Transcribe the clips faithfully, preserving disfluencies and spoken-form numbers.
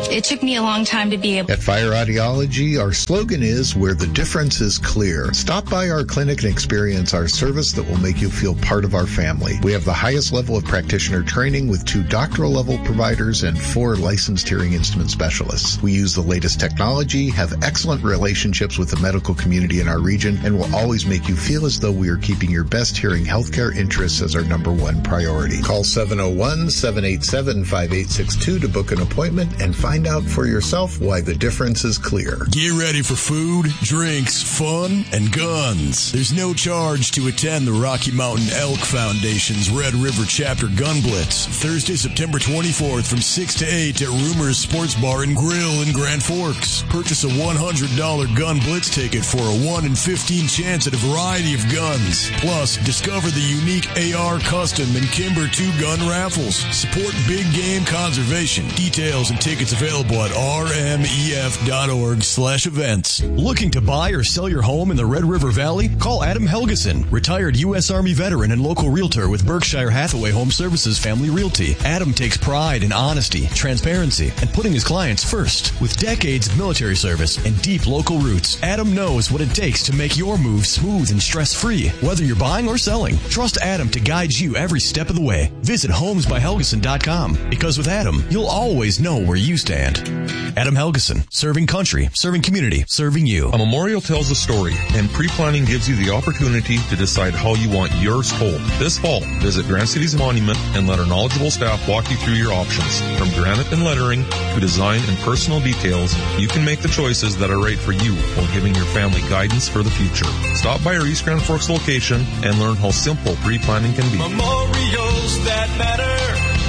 It took me a long time to be able... At Fire Audiology, our slogan is, where the difference is clear. Stop by our clinic and experience our service that will make you feel part of our family. We have the highest level of practitioner training with two doctoral level providers and four licensed hearing instrument specialists. We use the latest technology, have excellent relationships with the medical community in our region, and will always make you feel as though we are keeping your best hearing healthcare interests as our number one priority. Call seven oh one, seven eight seven, five eight six two to book an appointment and find out for yourself why the difference is clear. Get ready for food, drinks, fun, and guns. There's no charge to attend the Rocky Mountain Elk Foundation's Red River Chapter Gun Blitz, Thursday, September twenty-fourth from six to eight at Rumors Sports Bar and Grill in Grand Forks. Purchase a one hundred dollars Gun Blitz ticket for a one in fifteen chance at a variety of guns. Plus, discover the unique A R Custom and Kimber two gun raffles. Support big game conservation. Details and tickets available at r m e f dot org slash events. Looking to buy or sell your home in the Red River Valley? Call Adam Helgeson, retired U S Army veteran and local realtor with Berkshire Hathaway Home Services Family Realty. Adam takes pride in honesty, transparency, and putting his clients first. With decades of military service and deep local roots, Adam knows what it takes to make your move smooth and stress-free. Whether you're buying or selling, trust Adam to guide you every step of the way. Visit homes by helgeson dot com, because with Adam, you'll always know where you stand. Adam Helgeson, serving country, serving community, serving you. A memorial tells a story, and pre-planning gives you the opportunity to decide how you want yours told. This fall, visit Grand City's monument and let our knowledgeable staff walk you through your options. From granite and lettering to design and personal details, you can make the choices that are right for you while giving your family guidance for the future. Stop by our East Grand Forks location and learn how simple pre-planning can be. Memorials that matter.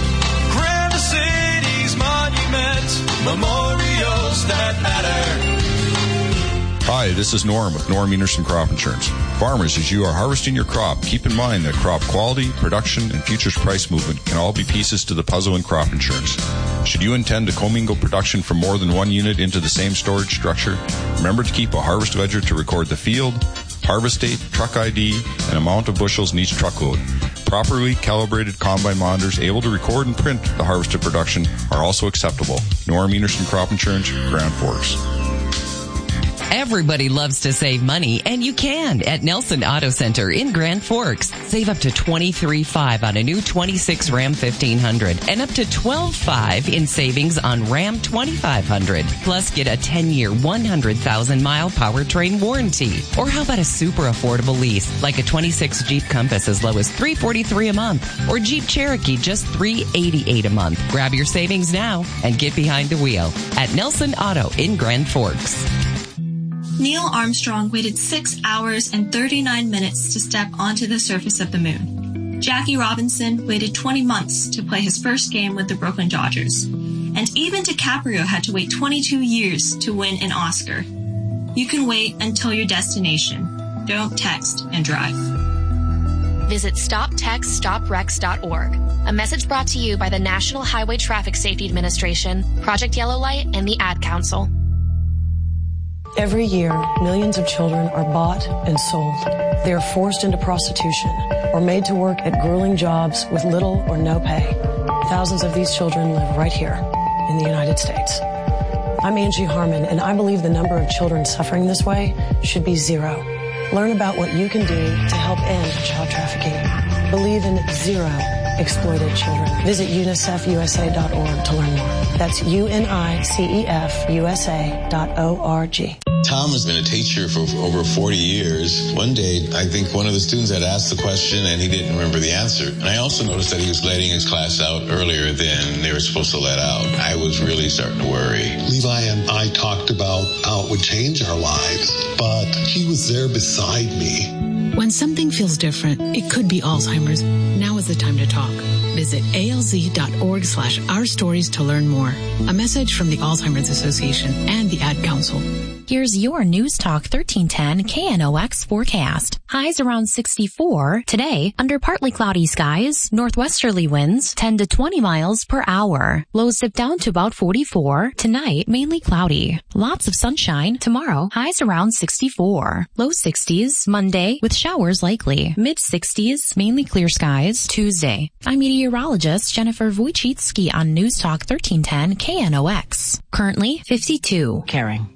Grand City's monument. Memorials that matter. Hi, this is Norm with Norm Enerson Crop Insurance. Farmers, as you are harvesting your crop, keep in mind that crop quality, production, and futures price movement can all be pieces to the puzzle in crop insurance. Should you intend to commingle production from more than one unit into the same storage structure, remember to keep a harvest ledger to record the field, harvest date, truck I D, and amount of bushels in each truckload. Properly calibrated combine monitors able to record and print the harvested production are also acceptable. Norm Enerson Crop Insurance, Grand Forks. Everybody loves to save money, and you can at Nelson Auto Center in Grand Forks. Save up to twenty-three thousand dollars on a new twenty-six Ram fifteen hundred and up to twelve thousand dollars in savings on Ram twenty-five hundred. Plus, get a ten-year, one hundred thousand mile powertrain warranty. Or how about a super affordable lease, like a twenty-six Jeep Compass as low as three hundred forty-three dollars a month, or Jeep Cherokee just three hundred eighty-eight dollars a month. Grab your savings now and get behind the wheel at Nelson Auto in Grand Forks. Neil Armstrong waited six hours and thirty-nine minutes to step onto the surface of the moon. Jackie Robinson waited twenty months to play his first game with the Brooklyn Dodgers. And even DiCaprio had to wait twenty-two years to win an Oscar. You can wait until your destination. Don't text and drive. Visit stop text stop wrecks dot org. A message brought to you by the National Highway Traffic Safety Administration, Project Yellow Light, and the Ad Council. Every year, millions of children are bought and sold. They are forced into prostitution or made to work at grueling jobs with little or no pay. Thousands of these children live right here in the United States. I'm Angie Harmon, and I believe the number of children suffering this way should be zero. Learn about what you can do to help end child trafficking. Believe in zero exploited children. Visit unicef u s a dot org to learn more. That's U N I C E F U S A dot O R G. Tom has been a teacher for over forty years. One day, I think one of the students had asked the question and he didn't remember the answer. And I also noticed that he was letting his class out earlier than they were supposed to let out. I was really starting to worry. Levi and I talked about how it would change our lives, but he was there beside me. When something feels different, it could be Alzheimer's. Now is the time to talk. Visit A L Z dot org slash our stories to learn more. A message from the Alzheimer's Association and the Ad Council. Here's your News Talk thirteen ten K N O X forecast. Highs around sixty-four. Today, under partly cloudy skies, northwesterly winds ten to twenty miles per hour. Lows dip down to about forty-four. Tonight, mainly cloudy. Lots of sunshine. Tomorrow, highs around sixty-four. Low sixties. Monday, with showers showers likely. Mid sixties, mainly clear skies Tuesday. I'm meteorologist Jennifer Wojcicki on News Talk thirteen ten K N O X. Currently fifty-two. Caring.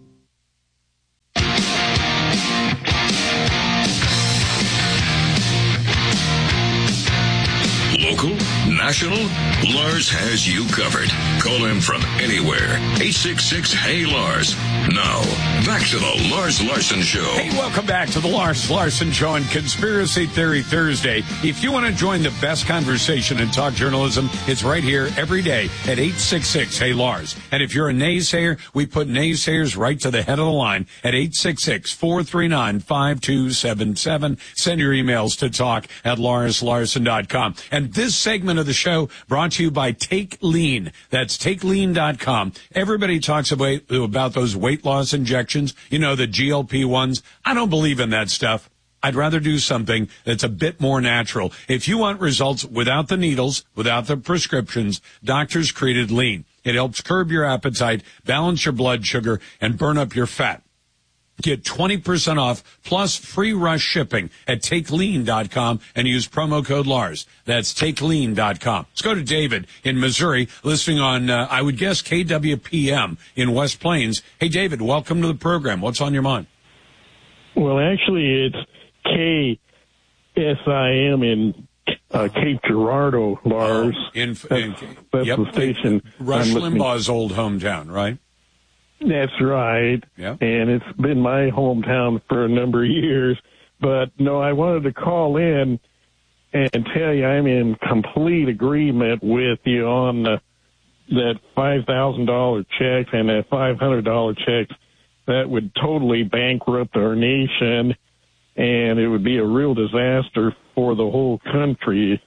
Local, national, Lars has you covered. Call him from anywhere. eight six six, H E Y, Lars. Now, back to the Lars Larson Show. Hey, welcome back to the Lars Larson Show on Conspiracy Theory Thursday. If you want to join the best conversation in talk journalism, it's right here every day at eight six six, H E Y, Lars. And if you're a naysayer, we put naysayers right to the head of the line at eight six six, four three nine, five two seven seven. Send your emails to talk at lars larson dot com. And this segment of the show brought to you by Take Lean. That's take lean dot com. Everybody talks about, about those weight loss injections, you know, the G L P ones. I don't believe in that stuff. I'd rather do something that's a bit more natural. If you want results without the needles, without the prescriptions, doctors created Lean. It helps curb your appetite, balance your blood sugar, and burn up your fat. Get twenty percent off plus free rush shipping at take lean dot com and use promo code Lars. That's take lean dot com. Let's go to David in Missouri, listening on, uh, I would guess, K W P M in West Plains. Hey, David, welcome to the program. What's on your mind? Well, actually, it's K S I M in uh, Cape Girardeau, Lars. Oh, in, that's in, that's yep, the station. Rush Limbaugh's old hometown, right? That's right. Yeah. And it's been my hometown for a number of years. But, no, I wanted to call in and tell you I'm in complete agreement with you on the, that five thousand dollars check and that five hundred dollars check. That would totally bankrupt our nation, and it would be a real disaster for the whole country.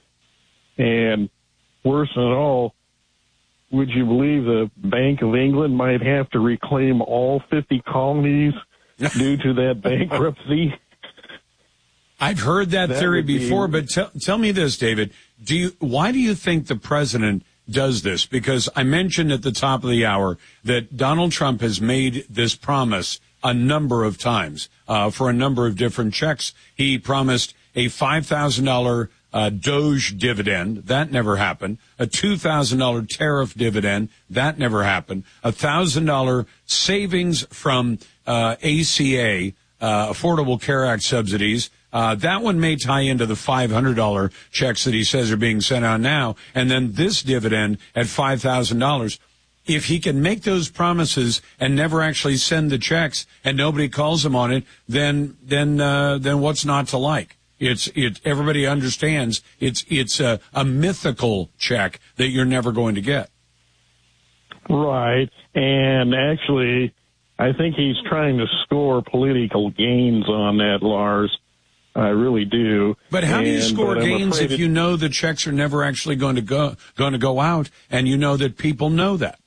And worse than all, would you believe the Bank of England might have to reclaim all fifty colonies due to that bankruptcy? I've heard that, that theory before, be... but tell, tell me this, David. Do you, why do you think the president does this? Because I mentioned at the top of the hour that Donald Trump has made this promise a number of times uh, for a number of different checks. He promised a five thousand dollars Uh, Doge dividend. That never happened. A two thousand dollars tariff dividend. That never happened. A one thousand dollars savings from uh, A C A, uh, Affordable Care Act subsidies. Uh, that one may tie into the five hundred dollars checks that he says are being sent out now. And then this dividend at five thousand dollars. If he can make those promises and never actually send the checks and nobody calls him on it, then, then, uh, then what's not to like? It's, it, everybody understands it's, it's a, a mythical check that you're never going to get. Right. And actually, I think he's trying to score political gains on that, Lars. I really do. But how and, do you score gains if it, you know the checks are never actually going to go, going to go out and you know that people know that?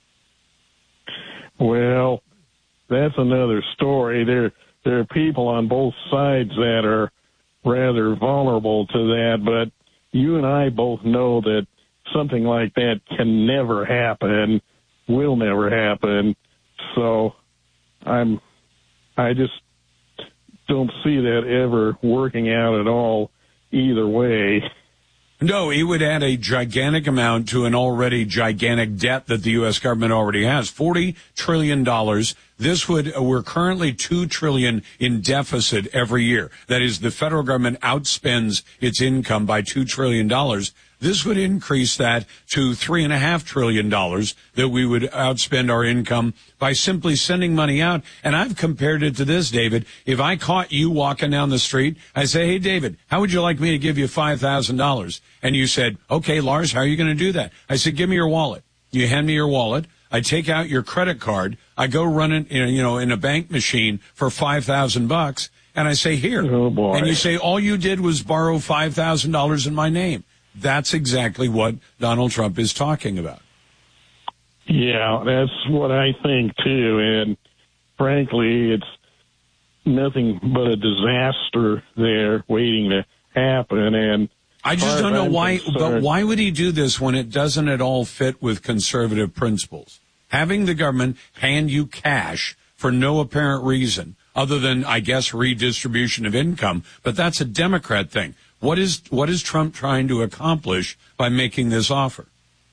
Well, that's another story. There, there are people on both sides that are rather vulnerable to that, but you and I both know that something like that can never happen, will never happen. So I'm, I just don't see that ever working out at all either way. No, it would add a gigantic amount to an already gigantic debt that the U S government already has. forty trillion dollars. This would, we're currently two trillion dollars in deficit every year. That is, the federal government outspends its income by two trillion dollars. This would increase that to three and a half trillion dollars that we would outspend our income by simply sending money out. And I've compared it to this, David. If I caught you walking down the street, I say, hey, David, how would you like me to give you five thousand dollars? And you said, okay, Lars, how are you going to do that? I said, give me your wallet. You hand me your wallet. I take out your credit card. I go run it, in, you know, in a bank machine for five thousand bucks. And I say, here. Oh, boy. And you say, all you did was borrow five thousand dollars in my name. That's exactly what Donald Trump is talking about. Yeah, that's what I think, too. And frankly, it's nothing but a disaster there waiting to happen. And I just don't know why, but why would he do this when it doesn't at all fit with conservative principles? Having the government hand you cash for no apparent reason, other than, I guess, redistribution of income. But that's a Democrat thing. What is what is Trump trying to accomplish by making this offer?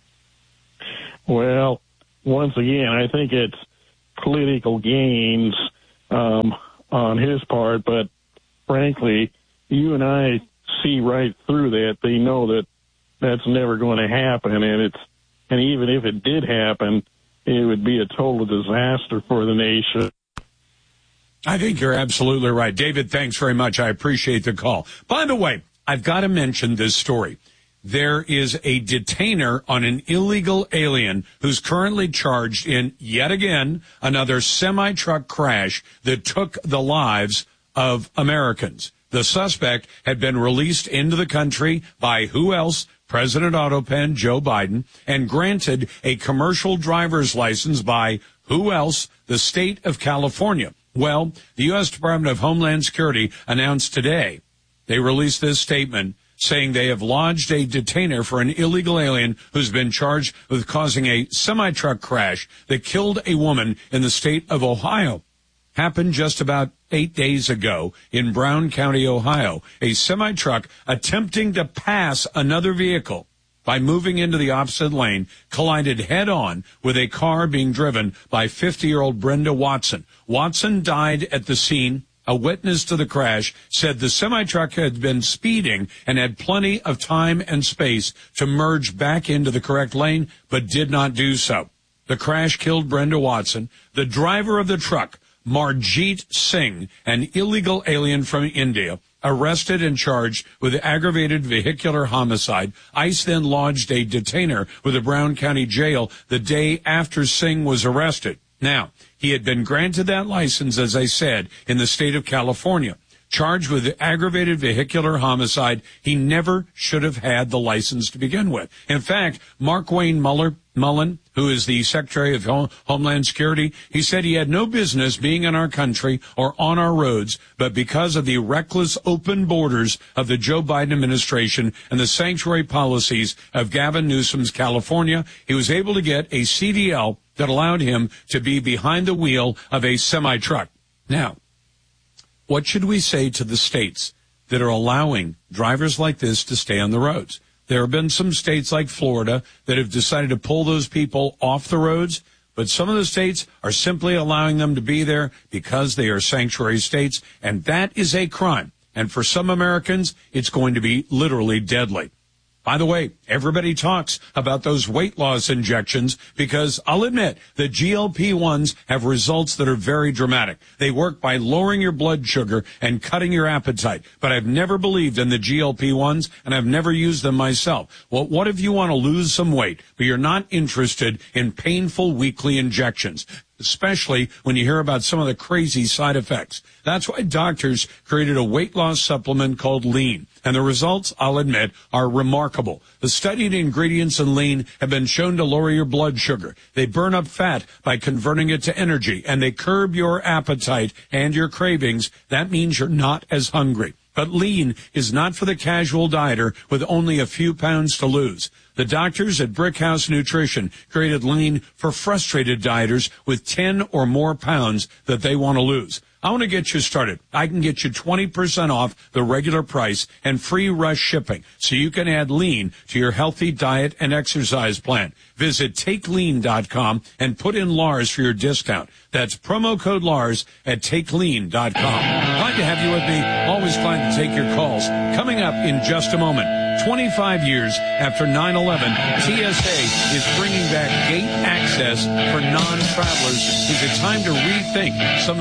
Well, once again, I think it's political gains um, on his part, but frankly, you and I see right through that. They know that that's never going to happen, and it's and even if it did happen, it would be a total disaster for the nation. I think you're absolutely right. David, thanks very much. I appreciate the call. By the way, I've got to mention this story. There is a detainer on an illegal alien who's currently charged in, yet again, another semi-truck crash that took the lives of Americans. The suspect had been released into the country by who else? President Autopen, Joe Biden, and granted a commercial driver's license by who else? The state of California. Well, the U S Department of Homeland Security announced today they released this statement saying they have lodged a detainer for an illegal alien who's been charged with causing a semi-truck crash that killed a woman in the state of Ohio. Happened just about eight days ago in Brown County, Ohio. A semi-truck attempting to pass another vehicle by moving into the opposite lane collided head-on with a car being driven by fifty-year-old Brenda Watson. Watson died at the scene. A witness to the crash said the semi-truck had been speeding and had plenty of time and space to merge back into the correct lane, but did not do so. The crash killed Brenda Watson. The driver of the truck, Marjeet Singh, an illegal alien from India, arrested and charged with aggravated vehicular homicide. ICE then lodged a detainer with the Brown County Jail the day after Singh was arrested. Now, he had been granted that license, as I said, in the state of California. Charged with aggravated vehicular homicide, he never should have had the license to begin with. In fact, Mark Wayne Muller, Mullen, who is the Secretary of Home, Homeland Security, he said he had no business being in our country or on our roads, but because of the reckless open borders of the Joe Biden administration and the sanctuary policies of Gavin Newsom's California, he was able to get a C D L that allowed him to be behind the wheel of a semi-truck. Now, what should we say to the states that are allowing drivers like this to stay on the roads? There have been some states like Florida that have decided to pull those people off the roads, but some of the states are simply allowing them to be there because they are sanctuary states, and that is a crime. And for some Americans, it's going to be literally deadly. By the way, everybody talks about those weight loss injections because I'll admit the G L P ones have results that are very dramatic. They work by lowering your blood sugar and cutting your appetite. But I've never believed in the G L P ones, and I've never used them myself. Well, what if you want to lose some weight, but you're not interested in painful weekly injections? Especially when you hear about some of the crazy side effects. That's why doctors created a weight loss supplement called Lean. And the results, I'll admit, are remarkable. The studied ingredients in Lean have been shown to lower your blood sugar. They burn up fat by converting it to energy, and they curb your appetite and your cravings. That means you're not as hungry. But Lean is not for the casual dieter with only a few pounds to lose. The doctors at Brickhouse Nutrition created Lean for frustrated dieters with ten or more pounds that they want to lose. I want to get you started. I can get you twenty percent off the regular price and free rush shipping so you can add Lean to your healthy diet and exercise plan. Visit take lean dot com and put in Lars for your discount. That's promo code Lars at take lean dot com. Glad to have you with me. Always glad to take your calls. Coming up in just a moment, twenty-five years after nine eleven, T S A is bringing back gate access for non-travelers. Is it time to rethink some